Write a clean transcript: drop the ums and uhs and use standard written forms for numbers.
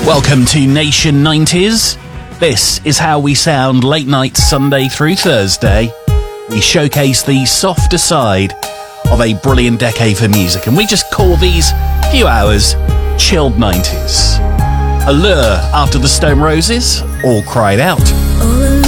Welcome to Nation 90s. This is how we sound late night Sunday through Thursday. We showcase the softer side of a brilliant decade for music, and we just call these few hours chilled 90s. Allure after the Stone Roses, All Cried Out.